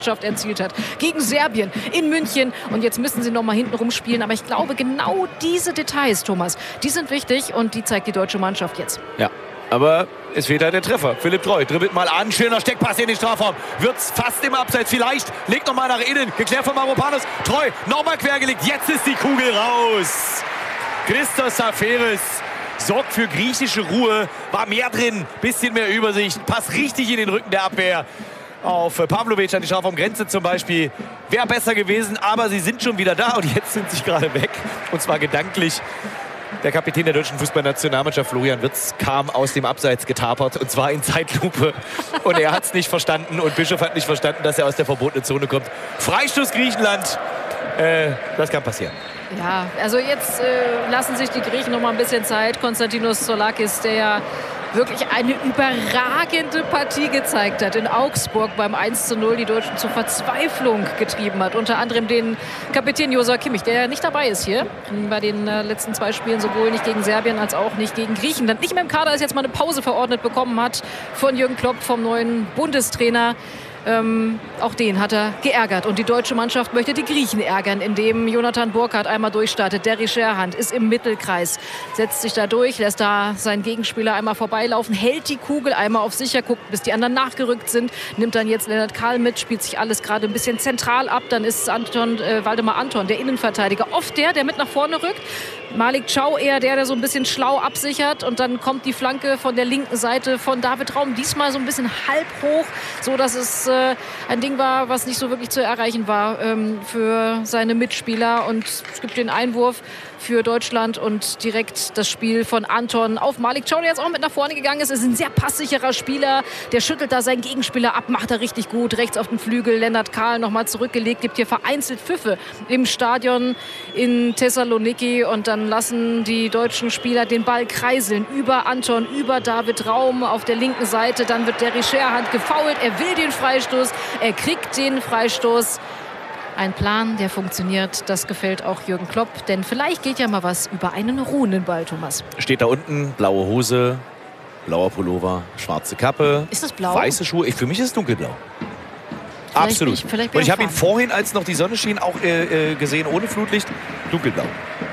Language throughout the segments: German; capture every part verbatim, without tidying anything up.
erzielt hat. Gegen Serbien, in München. Und jetzt müssen sie noch mal hinten rumspielen. Aber ich glaube, genau diese Details, Thomas, die sind wichtig und die zeigt die deutsche Mannschaft jetzt. Ja, aber es fehlt halt der Treffer. Philipp Treu dribbelt mal an. Schöner Steckpass in den Strafraum. Wird's fast im Abseits. Vielleicht legt noch mal nach innen. Geklärt von Mavropanos. Treu nochmal quergelegt. Jetzt ist die Kugel raus. Christos Saferis sorgt für griechische Ruhe. War mehr drin. Bisschen mehr Übersicht. Passt richtig in den Rücken der Abwehr. Auf Pavlovic an die Strafraumgrenze zum Beispiel. Wäre besser gewesen, aber sie sind schon wieder da und jetzt sind sie gerade weg. Und zwar gedanklich. Der Kapitän der deutschen Fußballnationalmannschaft, Florian Wirtz, kam aus dem Abseits getapert und zwar in Zeitlupe. Und er hat es nicht verstanden und Bischof hat nicht verstanden, dass er aus der verbotenen Zone kommt. Freistoß Griechenland. Äh, das kann passieren. Ja, also jetzt äh, lassen sich die Griechen noch mal ein bisschen Zeit. Konstantinos Zoulakis, der ja wirklich eine überragende Partie gezeigt hat in Augsburg beim eins zu null, die Deutschen zur Verzweiflung getrieben hat. Unter anderem den Kapitän Joshua Kimmich, der ja nicht dabei ist hier bei den äh, letzten zwei Spielen, sowohl nicht gegen Serbien als auch nicht gegen Griechenland. Nicht mehr im Kader, ist jetzt mal eine Pause verordnet bekommen hat von Jürgen Klopp, vom neuen Bundestrainer. Ähm, auch den hat er geärgert. Und die deutsche Mannschaft möchte die Griechen ärgern, indem Jonathan Burkhardt einmal durchstartet. Derry Scherhand ist im Mittelkreis, setzt sich da durch, lässt da seinen Gegenspieler einmal vorbeilaufen, hält die Kugel einmal auf sicher, guckt, bis die anderen nachgerückt sind, nimmt dann jetzt Lennart Kahl mit, spielt sich alles gerade ein bisschen zentral ab. Dann ist Anton, äh, Waldemar Anton, der Innenverteidiger, oft der, der mit nach vorne rückt. Malik Thiaw eher der, der so ein bisschen schlau absichert. Und dann kommt die Flanke von der linken Seite von David Raum. Diesmal so ein bisschen halb hoch, so dass es äh, ein Ding war, was nicht so wirklich zu erreichen war ähm, für seine Mitspieler. Und es gibt den Einwurf für Deutschland und direkt das Spiel von Anton auf Malik Thiaw, der jetzt auch mit nach vorne gegangen ist. Ist ein sehr passsicherer Spieler. Der schüttelt da seinen Gegenspieler ab, macht er richtig gut. Rechts auf den Flügel, Lennart Kahl nochmal zurückgelegt. Gibt hier vereinzelt Pfiffe im Stadion in Thessaloniki. Und dann lassen die deutschen Spieler den Ball kreiseln. Über Anton, über David Raum auf der linken Seite. Dann wird Derry Scherhand gefoult. Er will den Freistoß. Er kriegt den Freistoß. Ein Plan, der funktioniert. Das gefällt auch Jürgen Klopp. Denn vielleicht geht ja mal was über einen ruhenden Ball, Thomas. Steht da unten, blaue Hose, blauer Pullover, schwarze Kappe. Ist das blau? Weiße Schuhe. Ich, für mich ist es dunkelblau. Vielleicht Absolut. Nicht, vielleicht und ich habe ihn vorhin, als noch die Sonne schien, auch äh, gesehen, ohne Flutlicht, dunkelblau.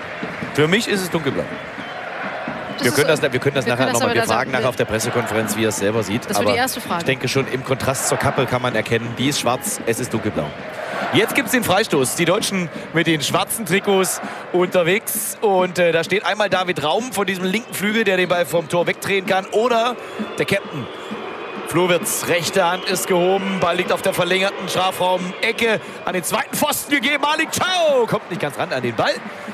Für mich ist es dunkelblau. Das wir, können das, wir können das wir nachher können das nochmal. Wir fragen nachher auf der Pressekonferenz, wie er es selber sieht. Das wäre die erste Frage. Ich denke schon, im Kontrast zur Kappe kann man erkennen, die ist schwarz, es ist dunkelblau. Jetzt gibt es den Freistoß. Die Deutschen mit den schwarzen Trikots unterwegs. Und äh, da steht einmal David Raum von diesem linken Flügel, der den Ball vom Tor wegdrehen kann. Oder der Captain. Flo Wirtz, rechte Hand ist gehoben. Ball liegt auf der verlängerten Strafraum-Ecke. An den zweiten Pfosten gegeben. Malik Thiaw kommt nicht ganz ran an den Ball.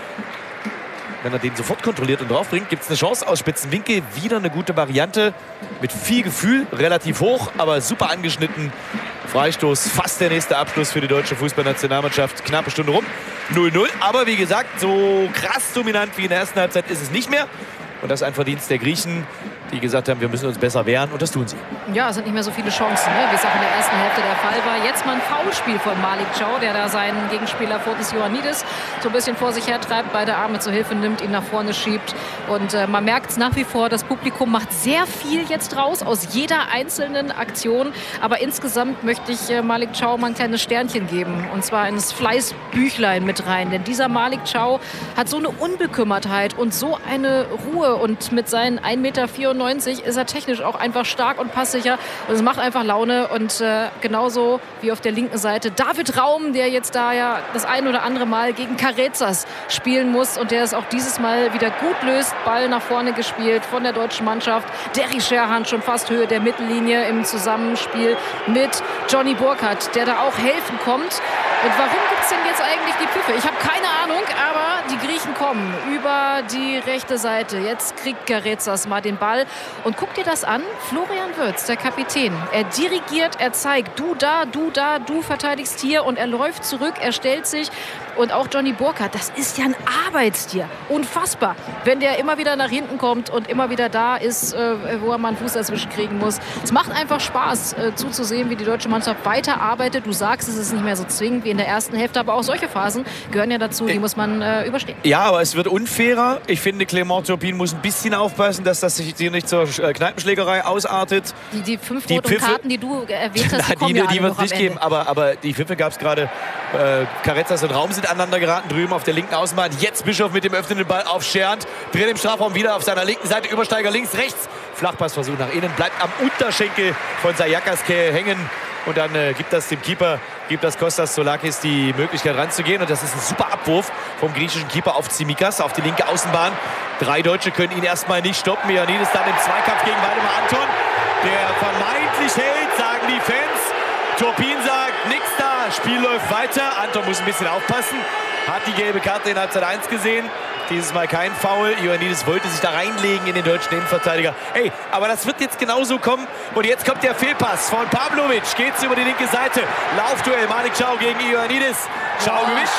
Wenn er den sofort kontrolliert und draufbringt, gibt es eine Chance aus Spitzenwinkel. Wieder eine gute Variante. Mit viel Gefühl, relativ hoch, aber super angeschnitten. Freistoß, fast der nächste Abschluss für die deutsche Fußballnationalmannschaft. Knappe Stunde rum, null null. Aber wie gesagt, so krass dominant wie in der ersten Halbzeit ist es nicht mehr. Und das ist ein Verdienst der Griechen, die gesagt haben, wir müssen uns besser wehren. Und das tun sie. Ja, es sind nicht mehr so viele Chancen, ne? wie es auch in der ersten Hälfte der Fall war. Jetzt mal ein Foulspiel von Malik Thiaw, der da seinen Gegenspieler Fotis Ioannidis so ein bisschen vor sich her treibt, beide Arme zur Hilfe nimmt, ihn nach vorne schiebt. Und äh, man merkt es nach wie vor, das Publikum macht sehr viel jetzt raus aus jeder einzelnen Aktion. Aber insgesamt möchte ich äh, Malik Thiaw mal ein kleines Sternchen geben. Und zwar ins Fleißbüchlein mit rein. Denn dieser Malik Thiaw hat so eine Unbekümmertheit und so eine Ruhe. Und mit seinen ein Meter vierundneunzig ist er technisch auch einfach stark und passsicher. Und es macht einfach Laune. Und äh, genauso wie auf der linken Seite David Raum, der jetzt da ja das ein oder andere Mal gegen Carezas spielen muss. Und der es auch dieses Mal wieder gut löst. Ball nach vorne gespielt von der deutschen Mannschaft. Derry Scherhand schon fast Höhe der Mittellinie im Zusammenspiel mit Johnny Burkhardt, der da auch helfen kommt. Und warum gibt es denn jetzt eigentlich die Pfiffe? Ich habe keine Ahnung, aber die Griechen kommen über die rechte Seite. Jetzt kriegt Carezas mal den Ball. Und guck dir das an, Florian Wirtz, der Kapitän. Er dirigiert, er zeigt, du da, du da, du verteidigst hier. Und er läuft zurück, er stellt sich. Und auch Johnny Burkhardt, das ist ja ein Arbeitstier. Unfassbar, wenn der immer wieder nach hinten kommt und immer wieder da ist, äh, wo er mal einen Fuß dazwischen kriegen muss. Es macht einfach Spaß, äh, zuzusehen, wie die deutsche Mannschaft weiterarbeitet. Du sagst, es ist nicht mehr so zwingend wie in der ersten Hälfte. Aber auch solche Phasen gehören ja dazu, die muss man äh, überstehen. Ja, aber es wird unfairer. Ich finde, Clément Turpin muss ein bisschen aufpassen, dass das sich hier nicht zur Kneipenschlägerei ausartet. Die, die fünf die roten Pfiffe, Karten, die du erwähnt hast, die, die, kommen die, ja die alle wird es noch nicht am geben. Ende. Aber, aber die Pfiffe gab es gerade. Äh, Carretzas und Raum sind aneinander geraten drüben auf der linken Außenbahn. Jetzt Bischof mit dem öffnenden Ball auf Schernt. Dreht im Strafraum wieder auf seiner linken Seite. Übersteiger links, rechts. Flachpassversuch nach innen. Bleibt am Unterschenkel von Sayakas hängen. Und dann äh, gibt das dem Keeper, gibt das Kostas Tsolakis die Möglichkeit ranzugehen. Und das ist ein super Abwurf vom griechischen Keeper auf Tsimikas, auf die linke Außenbahn. Drei Deutsche können ihn erstmal nicht stoppen. Ioannidis dann im Zweikampf gegen Waldemar Anton. Der vermeintlich hält, sagen die Fans. Turpin sagt, nix da, Spiel läuft weiter. Anton muss ein bisschen aufpassen. Hat die gelbe Karte in Halbzeit eins gesehen. Dieses Mal kein Foul. Ioannidis wollte sich da reinlegen in den deutschen Innenverteidiger. Ey, aber das wird jetzt genauso kommen. Und jetzt kommt der Fehlpass von Pavlovic. Geht's über die linke Seite. Laufduell. Malik Chow gegen Ioannidis. Chow gewischt.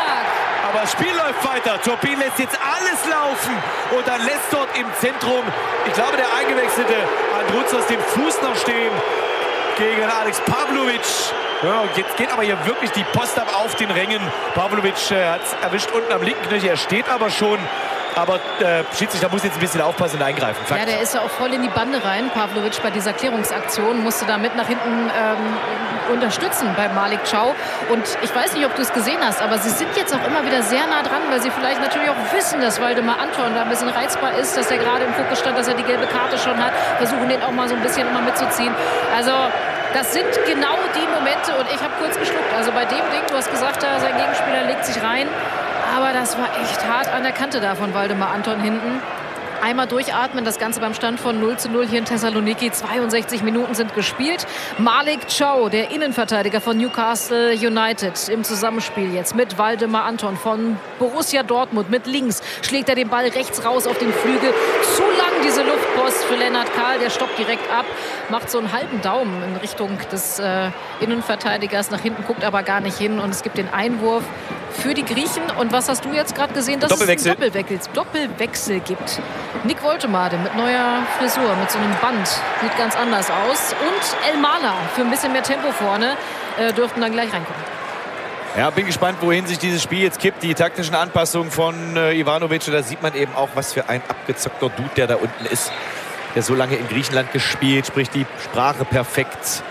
Aber das Spiel läuft weiter. Turpin lässt jetzt alles laufen. Und dann lässt dort im Zentrum, ich glaube, der eingewechselte Androuzas den Fuß noch stehen gegen Alex Pavlovic. Ja, jetzt geht aber hier wirklich die Post ab auf den Rängen. Pavlovic äh, hat es erwischt unten am linken Knöchel. Er steht aber schon. Aber äh, Schiedsrichter muss jetzt ein bisschen aufpassen und eingreifen. Fakt. Ja, der ist ja auch voll in die Bande rein. Pavlovic bei dieser Klärungsaktion musste da mit nach hinten ähm, unterstützen bei Malik Chow. Und ich weiß nicht, ob du es gesehen hast, aber sie sind jetzt auch immer wieder sehr nah dran, weil sie vielleicht natürlich auch wissen, dass Waldemar Anton da ein bisschen reizbar ist, dass er gerade im Fokus stand, dass er die gelbe Karte schon hat. Versuchen den auch mal so ein bisschen immer mitzuziehen. Also das sind genau die Momente und ich habe kurz geschluckt. Also bei dem Ding, du hast gesagt, da sein Gegenspieler legt sich rein. Aber das war echt hart an der Kante da von Waldemar Anton hinten. Einmal durchatmen, das Ganze beim Stand von null zu null hier in Thessaloniki. zweiundsechzig Minuten sind gespielt. Malik Chow, der Innenverteidiger von Newcastle United, im Zusammenspiel jetzt mit Waldemar Anton von Borussia Dortmund. Mit links schlägt er den Ball rechts raus auf den Flügel. Zu lang diese Luftpost für Lennart Kahl. Der stoppt direkt ab, macht so einen halben Daumen in Richtung des äh, Innenverteidigers nach hinten, guckt aber gar nicht hin. Und es gibt den Einwurf für die Griechen. Und was hast du jetzt gerade gesehen? Dass Doppelwechsel. es einen Doppelwechsel, Doppelwechsel gibt. Nick Woltemade mit neuer Frisur, mit so einem Band. Sieht ganz anders aus. Und El Mala für ein bisschen mehr Tempo vorne äh, dürften dann gleich reinkommen. Ja, bin gespannt, wohin sich dieses Spiel jetzt kippt. Die taktischen Anpassungen von äh, Ivanovic. Da sieht man eben auch, was für ein abgezockter Dude der da unten ist. Der so lange in Griechenland gespielt, spricht die Sprache perfekt.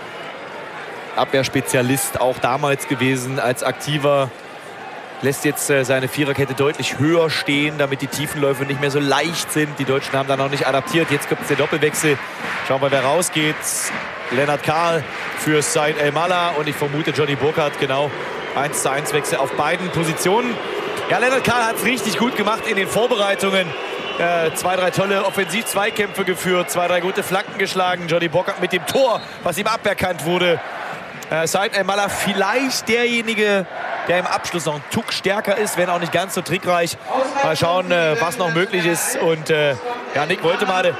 Abwehrspezialist auch damals gewesen als aktiver. Lässt jetzt äh, seine Viererkette deutlich höher stehen, damit die Tiefenläufe nicht mehr so leicht sind. Die Deutschen haben da noch nicht adaptiert. Jetzt kommt der Doppelwechsel. Schauen wir, wer rausgeht. Lennart Kahl für Said El Mala und ich vermute Johnny Burkhardt, genau. eins zu eins Wechsel auf beiden Positionen. Ja, Lennart Kahl hat es richtig gut gemacht in den Vorbereitungen. Äh, zwei, drei tolle Offensiv-Zweikämpfe geführt, zwei, drei gute Flanken geschlagen. Johnny Burkhardt mit dem Tor, was ihm aberkannt wurde. Äh, Said El Mala vielleicht derjenige, der im Abschluss noch ein Tuck stärker ist, wenn auch nicht ganz so trickreich. Mal schauen, äh, was noch möglich ist. Und äh, ja, Nick Woltemade,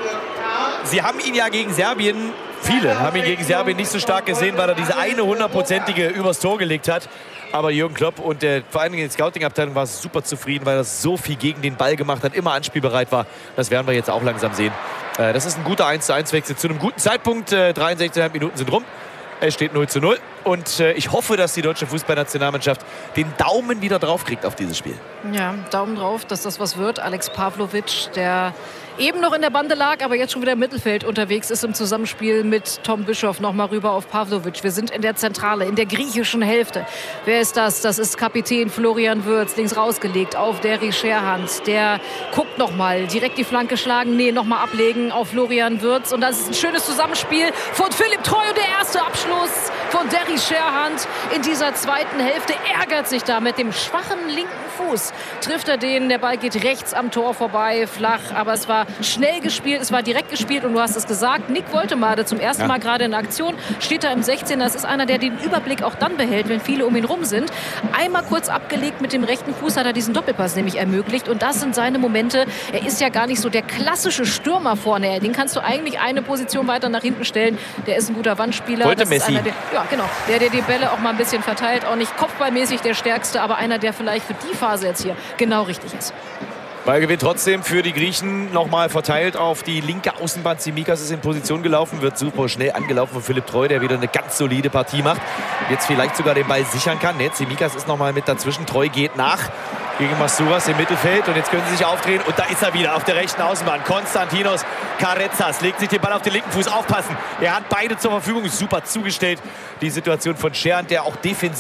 sie haben ihn ja gegen Serbien, viele haben ihn gegen Serbien nicht so stark gesehen, weil er diese eine hundertprozentige übers Tor gelegt hat. Aber Jürgen Klopp und äh, vor allen Dingen die Scouting-Abteilung war super zufrieden, weil er so viel gegen den Ball gemacht hat, immer anspielbereit war. Das werden wir jetzt auch langsam sehen. Äh, das ist ein guter eins zu eins Wechsel zu einem guten Zeitpunkt. Äh, dreiundsechzig Komma fünf Minuten sind rum. Es steht null zu null. Und äh, ich hoffe, dass die deutsche Fußballnationalmannschaft den Daumen wieder drauf kriegt auf dieses Spiel. Ja, Daumen drauf, dass das was wird. Alex Pavlovic, der eben noch in der Bande lag, aber jetzt schon wieder im Mittelfeld unterwegs ist im Zusammenspiel mit Tom Bischof. Noch mal rüber auf Pavlovic. Wir sind in der Zentrale, in der griechischen Hälfte. Wer ist das? Das ist Kapitän Florian Wirtz, links rausgelegt auf Derry Scherhand. Der guckt noch mal, direkt die Flanke schlagen, nee, noch mal ablegen auf Florian Wirtz. Und das ist ein schönes Zusammenspiel von Philipp Treu und der erste Abschluss von Derry Scherhand in dieser zweiten Hälfte. Ärgert sich da mit dem schwachen linken Fuß. Trifft er den, der Ball geht rechts am Tor vorbei, flach, aber es war schnell gespielt, es war direkt gespielt und du hast es gesagt, Nick Woltemade zum ersten ja. Mal gerade in Aktion, steht da im sechzehner. Das ist einer, der den Überblick auch dann behält, wenn viele um ihn rum sind. Einmal kurz abgelegt mit dem rechten Fuß hat er diesen Doppelpass nämlich ermöglicht und das sind seine Momente. Er ist ja gar nicht so der klassische Stürmer vorne, den kannst du eigentlich eine Position weiter nach hinten stellen. Der ist ein guter Wandspieler. Wollte das ist Messi. Einer, der, ja, genau, der, der die Bälle auch mal ein bisschen verteilt, auch nicht kopfballmäßig der Stärkste, aber einer, der vielleicht für die Phase jetzt hier genau richtig ist. Ballgewinn trotzdem für die Griechen nochmal verteilt auf die linke Außenbahn. Tsimikas ist in Position gelaufen, wird super schnell angelaufen von Philipp Treu, der wieder eine ganz solide Partie macht. Jetzt vielleicht sogar den Ball sichern kann. Ne, Tsimikas ist nochmal mit dazwischen. Treu geht nach gegen Masouras im Mittelfeld und jetzt können sie sich aufdrehen und da ist er wieder auf der rechten Außenbahn. Konstantinos Karetsas legt sich den Ball auf den linken Fuß. Aufpassen, er hat beide zur Verfügung, super zugestellt. Die Situation von Scherand, der auch defensiv